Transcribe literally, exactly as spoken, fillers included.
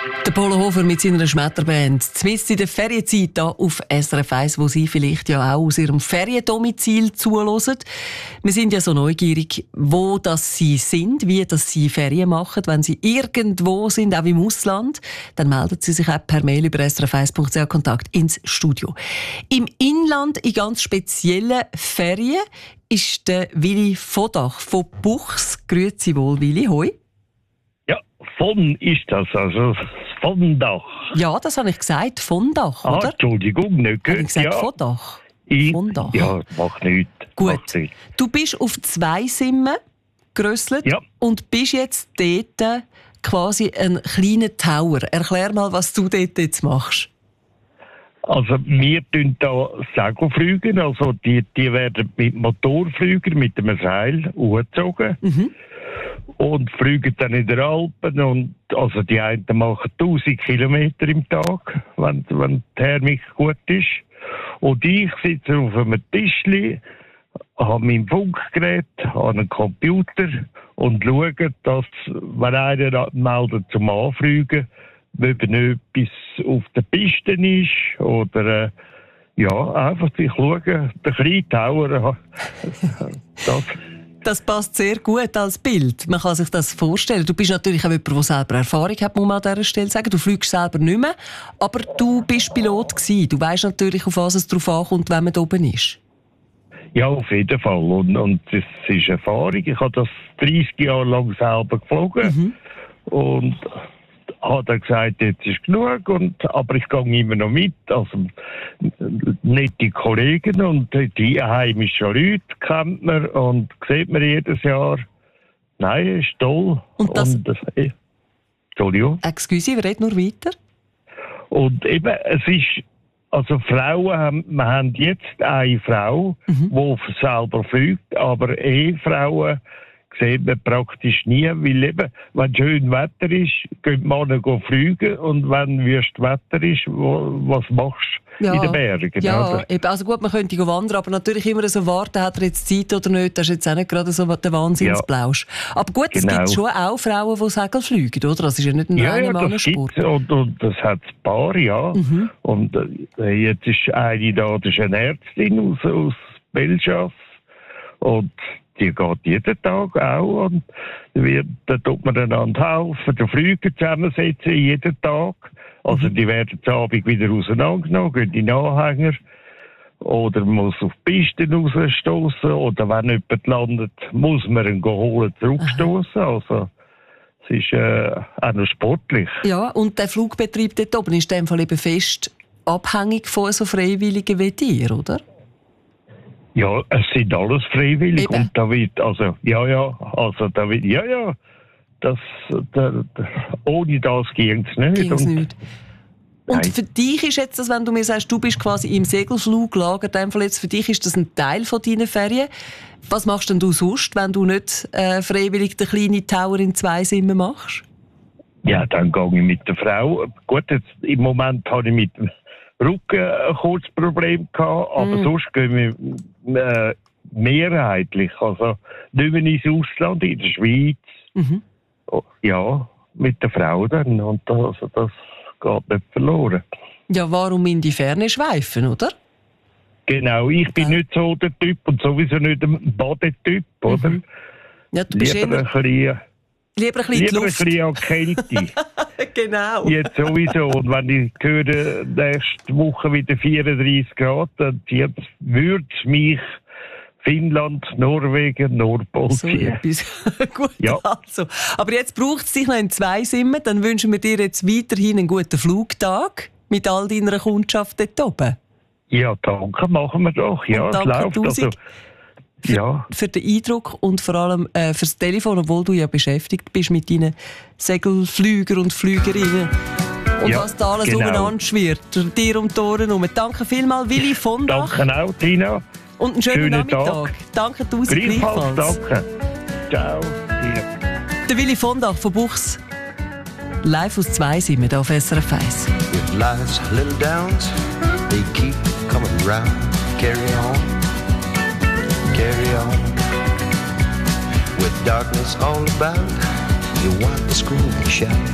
Der Polo Hofer mit seiner Schmetterband. Zumindest in der Ferienzeit hier auf S R F eins, wo Sie vielleicht ja auch aus Ihrem Feriendomizil zuhören. Wir sind ja so neugierig, wo das Sie sind, wie das Sie Ferien machen. Wenn Sie irgendwo sind, auch im Ausland, dann melden Sie sich auch per Mail über s r f eins punkt c h Kontakt ins Studio. Im Inland in ganz speziellen Ferien ist der Willi Vodach von Buchs. Grüezi wohl, Willi. Hoi. Ja, von ist das, also von Dach. Ja, das habe ich gesagt, von Dach, ah, oder? Entschuldigung, nicht Habe ich gesagt, ja. von Dach? Ich, Von Dach. Ja, macht nichts. Gut. Macht nichts. Du bist auf zwei Simmen gerösselt Ja. und bist jetzt dort quasi ein kleiner Tower. Erklär mal, was du dort jetzt machst. Also wir tun da Segelflüge, also die, die werden mit Motorflügern, mit einem Seil hochgezogen. Mhm. Und fliegen dann in den Alpen. Und also die einen machen tausend Kilometer im Tag, wenn, wenn die Thermik gut ist. Und ich sitze auf einem Tischli, habe mein Funkgerät, habe einen Computer und schaue, dass, wenn einer meldet zum Anfliegen, ob etwas auf der Piste ist oder äh, ja, einfach ich schaue, den kleinen Tower. das. Das passt sehr gut als Bild. Man kann sich das vorstellen. Du bist natürlich auch jemand, der selber Erfahrung hat, muss man an dieser Stelle sagen. Du fliegst selber nicht mehr, aber du bist Pilot gewesen. Du weisst natürlich, auf was es drauf ankommt, wenn man da oben ist. Ja, auf jeden Fall. Und, und das ist Erfahrung. Ich habe das dreißig Jahre lang selber geflogen. Mhm. Und habe dann gesagt, jetzt ist genug. Und, aber ich gehe immer noch mit. Also, nette Kollegen und die einheimischen Leute kennt man und sieht man jedes Jahr. Nein, ist toll. Und das... Und, äh, Entschuldigung. Excuse, wir reden nur weiter. Und eben, es ist... Also Frauen haben, wir haben jetzt eine Frau, mhm. die selber fliegt, aber Ehefrauen sieht man praktisch nie, weil eben, wenn schön Wetter ist, gehen die Männer fliegen und wenn wüst Wetter ist, wo, was machst du ja. in den Bergen? Ja, eben, also gut, man könnte wandern, aber natürlich immer so warten, hat er jetzt Zeit oder nicht, das ist jetzt auch nicht gerade so der Wahnsinnsblausch. Ja. Aber gut, genau. Es gibt schon auch Frauen, die Segel fliegen, oder? Das ist ja nicht ein ja, reiner ja, Mannensport. Und, und das hat ein paar, ja. Mhm. Und äh, jetzt ist eine da, das ist eine Ärztin aus, aus Belschaf und die geht jeden Tag auch und da tut man einander helfen, die Flüge zusammensetzen jeden Tag. Also die werden am Abend wieder auseinandergenommen, gehen in den Anhänger oder man muss auf die Pisten rausstoßen oder wenn jemand landet, muss man ihn holen, zurückstoßen. Also es ist äh, auch noch sportlich. Ja, und der Flugbetrieb dort oben ist in dem Fall eben fest abhängig von so Freiwilligen wie dir, oder? Ja, es sind alles freiwillig. Eben. Und da wird, also, ja, ja, also da wird, ja, ja, das, da, da, ohne das ging es nicht. Ging's und, nicht. Und nein. Für dich ist jetzt das, wenn du mir sagst, du bist quasi im Segelfluglager, in dem Fall jetzt, für dich ist das ein Teil von deinen Ferien. Was machst denn du sonst, wenn du nicht äh, freiwillig den kleinen Tower in zwei Simmen machst? Ja, dann gehe ich mit der Frau. Gut, jetzt, im Moment habe ich mit dem Rücken ein kurzes Problem gehabt, aber mm. sonst gehen wir äh, mehrheitlich, also nicht mehr ins Ausland, in der Schweiz. Mhm. Ja, mit der Frau dann. Und das, also das geht nicht verloren. Ja, warum in die Ferne schweifen, oder? Genau, ich bin ja. nicht so der Typ und sowieso nicht der Badetyp, oder? Mhm. Ja, du bist lieber, immer... ein bisschen, lieber ein bisschen lieber Luft. ein bisschen an Kälte. Genau. Jetzt sowieso. Und wenn ich höre, nächste Woche wieder vierunddreißig Grad, dann würde es mich Finnland, Norwegen, Nordpol so ziehen. Gut, ja. Also. Aber jetzt braucht es dich noch in zwei Simmen. Dann wünschen wir dir jetzt weiterhin einen guten Flugtag mit all deiner Kundschaft dort oben. Ja, danke, machen wir doch. Ja, und es läuft. Also, für, ja. für den Eindruck und vor allem äh, fürs Telefon, obwohl du ja beschäftigt bist mit deinen Segelflüger und Flügerinnen. Und ja, was da alles genau. umeinander schwirrt. Dir um die Ohren herum. Danke vielmals, Willi von Dach. Danke auch, Tina. Und einen schönen, schönen Nachmittag. Tag. Danke tausend gleichfalls. Danke. Ciao, Tina. Der Willi von Dach von Buchs. Live aus zwei sind wir hier auf S R F eins. With life's little downs, they keep coming round. Carry on, carry on. With darkness all about, you want to scream and shout.